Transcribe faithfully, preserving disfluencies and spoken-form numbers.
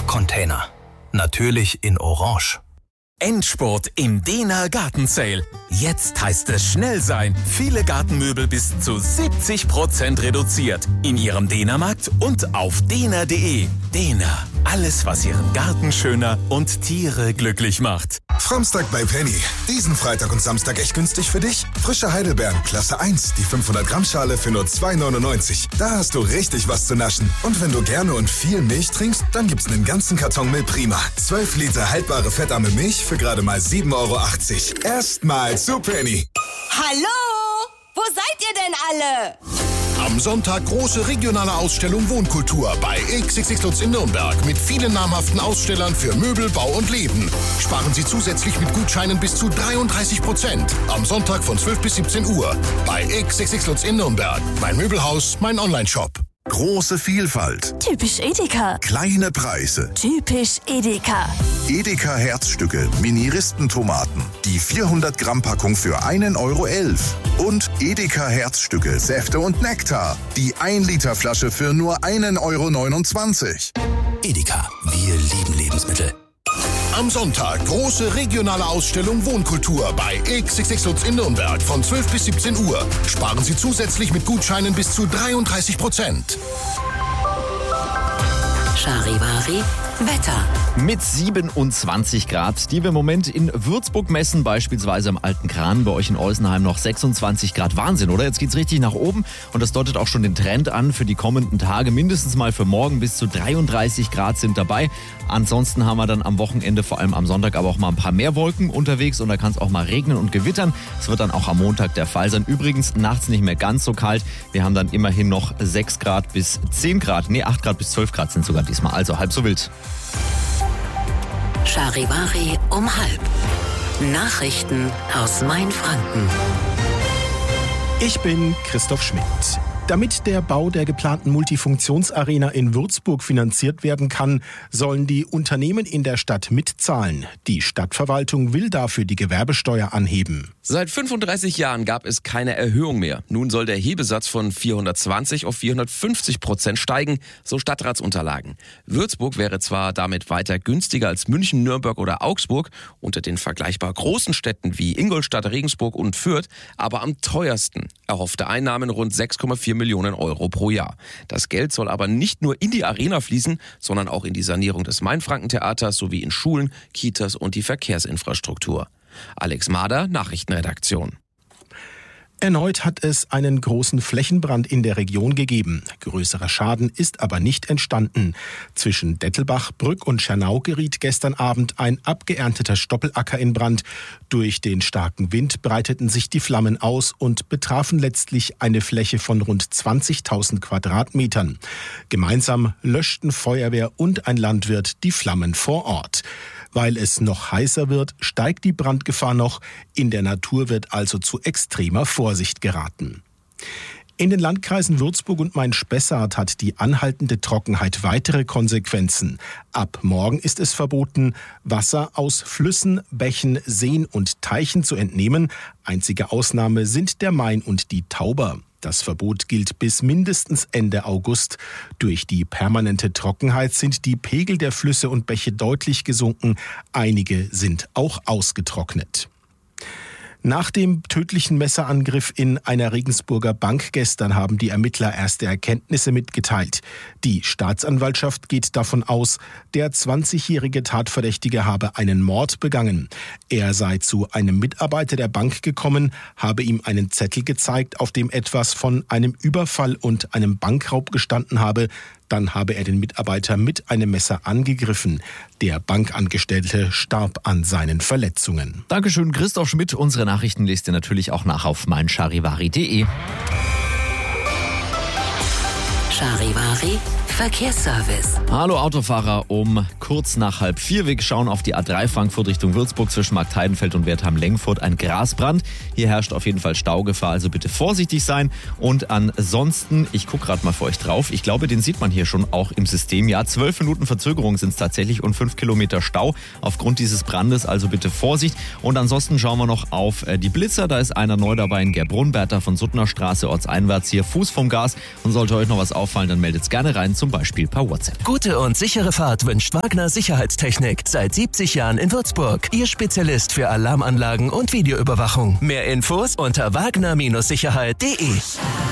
Stoffcontainer. Natürlich in Orange. Endspurt im Dehner Gartensale. Jetzt heißt es schnell sein. Viele Gartenmöbel bis zu siebzig Prozent reduziert. In Ihrem Dehnermarkt und auf dehner punkt de. Dehner. Alles, was Ihren Garten schöner und Tiere glücklich macht. Framstag bei Penny. Diesen Freitag und Samstag echt günstig für dich? Frische Heidelbeeren, Klasse eins, die fünfhundert Gramm Schale für nur zwei neunundneunzig. Da hast du richtig was zu naschen. Und wenn du gerne und viel Milch trinkst, dann gibt's einen ganzen Karton Milprima. zwölf Liter haltbare fettarme Milch für gerade mal sieben Euro achtzig. Erstmal zu Penny. Hallo? Wo seid ihr denn alle? Am Sonntag große regionale Ausstellung Wohnkultur bei X X X Lutz in Nürnberg mit vielen namhaften Ausstellern für Möbel, Bau und Leben. Sparen Sie zusätzlich mit Gutscheinen bis zu dreiunddreißig Prozent. Am Sonntag von zwölf bis siebzehn Uhr bei X X X Lutz in Nürnberg. Mein Möbelhaus, mein Onlineshop. Große Vielfalt. Typisch Edeka. Kleine Preise. Typisch Edeka. Edeka Herzstücke, Mini-Ristentomaten. Die vierhundert Gramm Packung für einen Euro elf. Und Edeka Herzstücke, Säfte und Nektar. Die ein Liter Flasche für nur einen Euro neunundzwanzig. Edeka, wir lieben Lebensmittel. Am Sonntag große regionale Ausstellung Wohnkultur bei X X X Lutz in Nürnberg von zwölf bis siebzehn Uhr. Sparen Sie zusätzlich mit Gutscheinen bis zu dreiunddreißig Prozent. Charivari Wetter. Mit siebenundzwanzig Grad, die wir im Moment in Würzburg messen, beispielsweise am Alten Kran, bei euch in Olsenheim noch sechsundzwanzig Grad. Wahnsinn, oder? Jetzt geht's richtig nach oben und das deutet auch schon den Trend an für die kommenden Tage. Mindestens mal für morgen bis zu dreiunddreißig Grad sind dabei. Ansonsten haben wir dann am Wochenende, vor allem am Sonntag, aber auch mal ein paar mehr Wolken unterwegs und da kann es auch mal regnen und gewittern. Es wird dann auch am Montag der Fall sein. Übrigens nachts nicht mehr ganz so kalt. Wir haben dann immerhin noch sechs Grad bis zehn Grad. Nee, acht Grad bis zwölf Grad sind sogar diesmal. Also halb so wild. Charivari um halb. Nachrichten aus Mainfranken. Ich bin Christoph Schmidt. Damit der Bau der geplanten Multifunktionsarena in Würzburg finanziert werden kann, sollen die Unternehmen in der Stadt mitzahlen. Die Stadtverwaltung will dafür die Gewerbesteuer anheben. Seit fünfunddreißig Jahren gab es keine Erhöhung mehr. Nun soll der Hebesatz von vierhundertzwanzig auf vierhundertfünfzig Prozent steigen, so Stadtratsunterlagen. Würzburg wäre zwar damit weiter günstiger als München, Nürnberg oder Augsburg, unter den vergleichbar großen Städten wie Ingolstadt, Regensburg und Fürth, aber am teuersten. Erhoffte Einnahmen rund sechs Komma vier Millionen Euro pro Jahr. Das Geld soll aber nicht nur in die Arena fließen, sondern auch in die Sanierung des Mainfranken-Theaters sowie in Schulen, Kitas und die Verkehrsinfrastruktur. Alex Mader, Nachrichtenredaktion. Erneut hat es einen großen Flächenbrand in der Region gegeben. Größerer Schaden ist aber nicht entstanden. Zwischen Dettelbach, Brück und Schernau geriet gestern Abend ein abgeernteter Stoppelacker in Brand. Durch den starken Wind breiteten sich die Flammen aus und betrafen letztlich eine Fläche von rund zwanzigtausend Quadratmetern. Gemeinsam löschten Feuerwehr und ein Landwirt die Flammen vor Ort. Weil es noch heißer wird, steigt die Brandgefahr noch. In der Natur wird also zu extremer Vorsicht geraten. In den Landkreisen Würzburg und Main-Spessart hat die anhaltende Trockenheit weitere Konsequenzen. Ab morgen ist es verboten, Wasser aus Flüssen, Bächen, Seen und Teichen zu entnehmen. Einzige Ausnahme sind der Main und die Tauber. Das Verbot gilt bis mindestens Ende August. Durch die permanente Trockenheit sind die Pegel der Flüsse und Bäche deutlich gesunken. Einige sind auch ausgetrocknet. Nach dem tödlichen Messerangriff in einer Regensburger Bank gestern haben die Ermittler erste Erkenntnisse mitgeteilt. Die Staatsanwaltschaft geht davon aus, der zwanzigjährige Tatverdächtige habe einen Mord begangen. Er sei zu einem Mitarbeiter der Bank gekommen, habe ihm einen Zettel gezeigt, auf dem etwas von einem Überfall und einem Bankraub gestanden habe. Dann habe er den Mitarbeiter mit einem Messer angegriffen. Der Bankangestellte starb an seinen Verletzungen. Dankeschön, Christoph Schmidt. Unsere Nachrichten lest ihr natürlich auch nach auf mein charivari punkt de. Charivari Verkehrsservice. Hallo Autofahrer, um kurz nach halb vier. Wir schauen auf die A drei Frankfurt Richtung Würzburg zwischen Marktheidenfeld und Wertheim-Lengfurt. Ein Grasbrand. Hier herrscht auf jeden Fall Staugefahr, also bitte vorsichtig sein. Und ansonsten, ich gucke gerade mal für euch drauf. Ich glaube, den sieht man hier schon auch im System. Ja, zwölf Minuten Verzögerung sind es tatsächlich und fünf Kilometer Stau aufgrund dieses Brandes. Also bitte Vorsicht. Und ansonsten schauen wir noch auf die Blitzer. Da ist einer neu dabei in Gerbrunn, Bertha von Suttner Straße, ortseinwärts hier. Fuß vom Gas. Und sollte euch noch was auffallen, dann meldet es gerne rein zu zum Beispiel per WhatsApp. Gute und sichere Fahrt wünscht Wagner Sicherheitstechnik. Seit siebzig Jahren in Würzburg. Ihr Spezialist für Alarmanlagen und Videoüberwachung. Mehr Infos unter wagner Sicherheit punkt de.